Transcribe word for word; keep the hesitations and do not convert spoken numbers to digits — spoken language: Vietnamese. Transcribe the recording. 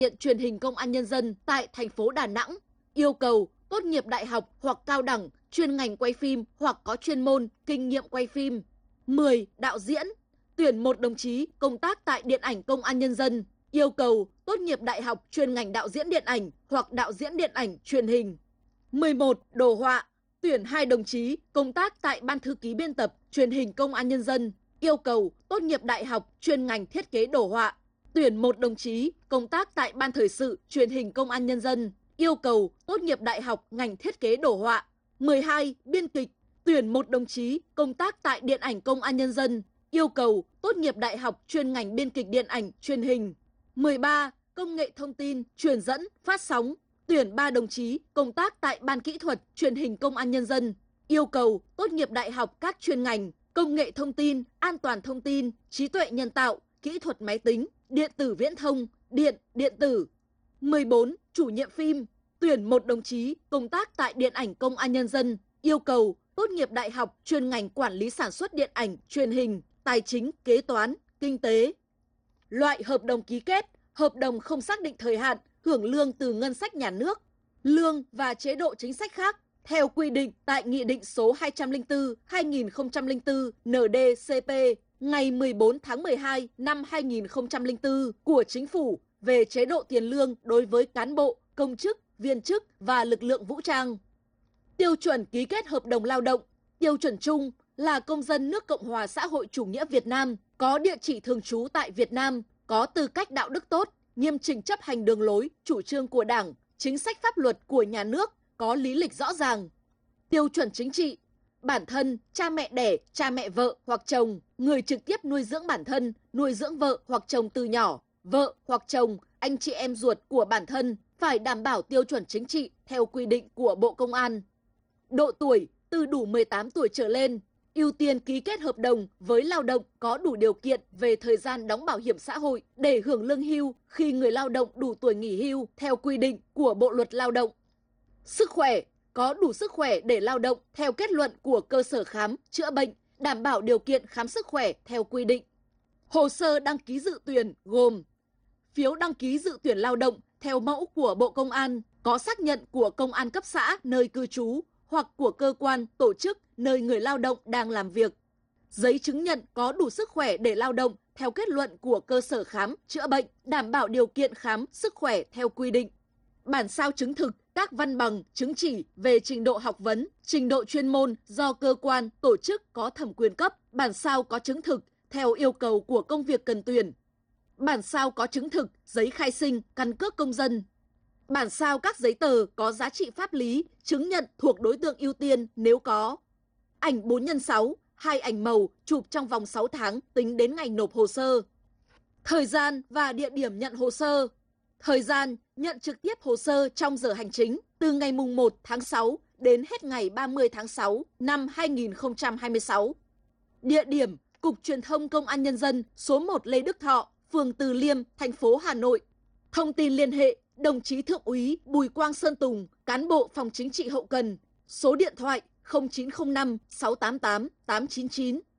Viện Truyền hình Công an Nhân dân tại thành phố Đà Nẵng yêu cầu tốt nghiệp đại học hoặc cao đẳng, chuyên ngành quay phim hoặc có chuyên môn, kinh nghiệm quay phim. mười. Đạo diễn, tuyển một đồng chí công tác tại Điện ảnh Công an Nhân dân, yêu cầu tốt nghiệp đại học chuyên ngành đạo diễn điện ảnh hoặc đạo diễn điện ảnh truyền hình. mười một. Đồ họa, tuyển hai đồng chí công tác tại Ban thư ký biên tập Truyền hình Công an Nhân dân, yêu cầu tốt nghiệp đại học chuyên ngành thiết kế đồ họa. Tuyển một đồng chí công tác tại Ban thời sự Truyền hình Công an Nhân dân, yêu cầu tốt nghiệp đại học ngành thiết kế đồ họa. mười hai. Biên kịch, tuyển một đồng chí công tác tại Điện ảnh Công an Nhân dân, yêu cầu tốt nghiệp đại học chuyên ngành biên kịch điện ảnh truyền hình. mười ba. Công nghệ thông tin, truyền dẫn, phát sóng, tuyển ba đồng chí công tác tại Ban kỹ thuật Truyền hình Công an Nhân dân, yêu cầu tốt nghiệp đại học các chuyên ngành công nghệ thông tin, an toàn thông tin, trí tuệ nhân tạo, kỹ thuật máy tính, điện tử viễn thông, điện, điện tử. mười bốn. Chủ nhiệm phim, tuyển một đồng chí công tác tại Điện ảnh Công an Nhân dân, yêu cầu tốt nghiệp đại học chuyên ngành quản lý sản xuất điện ảnh, truyền hình, tài chính, kế toán, kinh tế. Loại hợp đồng ký kết, hợp đồng không xác định thời hạn, hưởng lương từ ngân sách nhà nước, lương và chế độ chính sách khác theo quy định tại Nghị định số hai trăm lẻ bốn trên hai nghìn không trăm lẻ bốn N D C P ngày mười bốn tháng mười hai năm hai nghìn không trăm lẻ bốn của Chính phủ về chế độ tiền lương đối với cán bộ, công chức, viên chức và lực lượng vũ trang. Tiêu chuẩn ký kết hợp đồng lao động, tiêu chuẩn chung là công dân nước Cộng hòa xã hội chủ nghĩa Việt Nam, có địa chỉ thường trú tại Việt Nam, có tư cách đạo đức tốt, nghiêm chỉnh chấp hành đường lối, chủ trương của Đảng, chính sách pháp luật của nhà nước, có lý lịch rõ ràng. Tiêu chuẩn chính trị, bản thân, cha mẹ đẻ, cha mẹ vợ hoặc chồng, người trực tiếp nuôi dưỡng bản thân, nuôi dưỡng vợ hoặc chồng từ nhỏ, vợ hoặc chồng, anh chị em ruột của bản thân phải đảm bảo tiêu chuẩn chính trị theo quy định của Bộ Công an. Độ tuổi từ đủ mười tám tuổi trở lên, ưu tiên ký kết hợp đồng với lao động có đủ điều kiện về thời gian đóng bảo hiểm xã hội để hưởng lương hưu khi người lao động đủ tuổi nghỉ hưu theo quy định của Bộ luật Lao động. Sức khỏe, có đủ sức khỏe để lao động theo kết luận của cơ sở khám, chữa bệnh, đảm bảo điều kiện khám sức khỏe theo quy định. Hồ sơ đăng ký dự tuyển gồm phiếu đăng ký dự tuyển lao động theo mẫu của Bộ Công an, có xác nhận của công an cấp xã nơi cư trú hoặc của cơ quan, tổ chức nơi người lao động đang làm việc. Giấy chứng nhận có đủ sức khỏe để lao động theo kết luận của cơ sở khám, chữa bệnh, đảm bảo điều kiện khám sức khỏe theo quy định. Bản sao chứng thực các văn bằng, chứng chỉ về trình độ học vấn, trình độ chuyên môn do cơ quan, tổ chức có thẩm quyền cấp, bản sao có chứng thực theo yêu cầu của công việc cần tuyển. Bản sao có chứng thực giấy khai sinh, căn cước công dân. Bản sao các giấy tờ có giá trị pháp lý, chứng nhận thuộc đối tượng ưu tiên nếu có. Ảnh bốn nhân sáu, hai ảnh màu chụp trong vòng sáu tháng tính đến ngày nộp hồ sơ. Thời gian và địa điểm nhận hồ sơ. Thời gian nhận trực tiếp hồ sơ trong giờ hành chính từ ngày mùng một tháng sáu đến hết ngày ba mươi tháng sáu năm hai nghìn không trăm hai mươi sáu. Địa điểm Cục Truyền thông Công an Nhân dân số một Lê Đức Thọ, phường Từ Liêm, thành phố Hà Nội. Thông tin liên hệ đồng chí Thượng úy Bùi Quang Sơn Tùng, cán bộ phòng chính trị hậu cần, số điện thoại không chín không năm sáu tám tám tám chín chín.